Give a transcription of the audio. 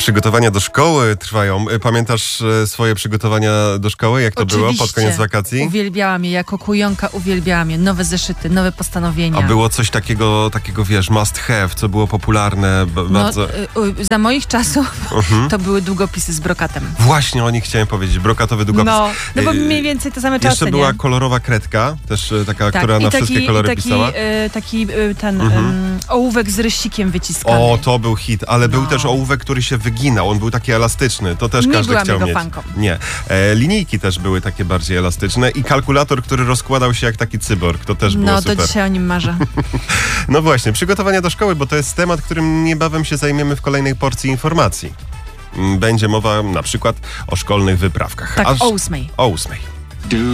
Przygotowania do szkoły trwają. Pamiętasz swoje przygotowania do szkoły? Jak to było pod koniec wakacji? Uwielbiałam je, jako kujonka uwielbiałam je. Nowe zeszyty, nowe postanowienia. A było coś takiego wiesz, must have, co było popularne bardzo? Za moich czasów to były długopisy z brokatem. Właśnie o nich chciałem powiedzieć. Brokatowy długopis. No bo mniej więcej te same czasy, jeszcze była kolorowa kredka, też taka, która na wszystkie kolory pisała. Ołówek z rysikiem wyciskany. O, to był hit, ale był też ołówek, który się wyginał. On był taki elastyczny. To też każdy chciał mieć. Fanką. Nie. Linijki też były takie bardziej elastyczne i kalkulator, który rozkładał się jak taki cyborg. To też było super. No, to dzisiaj o nim marzę. No właśnie, przygotowania do szkoły, bo to jest temat, którym niebawem się zajmiemy w kolejnej porcji informacji. Będzie mowa na przykład o szkolnych wyprawkach. Tak, o 8:00. O 8:00.